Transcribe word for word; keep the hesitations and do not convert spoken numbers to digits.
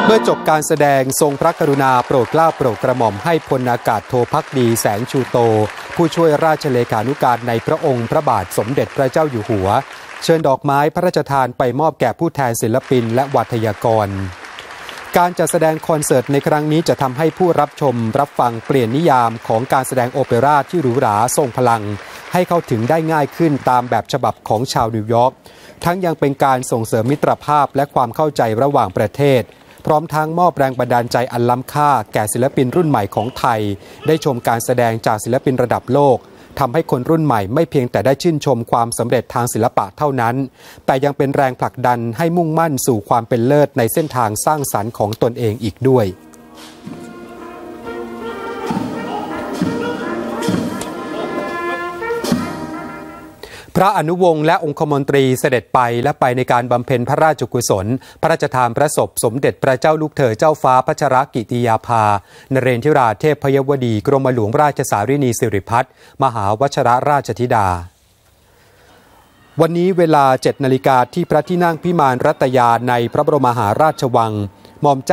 เมื่อจบการแสดงทรงพระกรุณาโปรดเกล้าโปรดกระหม่อมให้พลอากาศโทภักดีแสงชูโตผู้ช่วยราชเลขานุการในพระองค์พระบาทสมเด็จพระเจ้าอยู่หัวเชิญดอกไม้พระราชทานไปมอบแก่ผู้แทนศิลปินและวาทยากรการจัดแสดงคอนเสิร์ตในครั้งนี้จะทำให้ผู้รับชมรับฟังเปลี่ยนนิยามของการแสดงโอเปร่าที่หรูหราทรงพลังให้เข้าถึงได้ง่ายขึ้นตามแบบฉบับของชาวนิวยอร์กทั้งยังเป็นการส่งเสริมมิตรภาพและความเข้าใจระหว่างประเทศพร้อมทั้งมอบแรงบันดาลใจอันล้ำค่าแก่ศิลปินรุ่นใหม่ของไทยได้ชมการแสดงจากศิลปินระดับโลกทำให้คนรุ่นใหม่ไม่เพียงแต่ได้ชื่นชมความสำเร็จทางศิลปะเท่านั้นแต่ยังเป็นแรงผลักดันให้มุ่งมั่นสู่ความเป็นเลิศในเส้นทางสร้างสรรค์ของตนเองอีกด้วยพระอนุวงศ์และองคมนตรีเสด็จไปและไปในการบำเพ็ญพระราชกุศลพระราชทานพระศพสมเด็จพระเจ้าลูกเธอเจ้าฟ้าพัชรกิติยาภานเรนทิราเทพยวดีกรมหลวงราชสารินีสิริพัฒน์มหาวชิรราชธิดาวันนี้เวลา เจ็ดนาฬิกาที่พระที่นั่งพิมานรัตยาในพระบรมมหาราชวังหม่อมเจ้า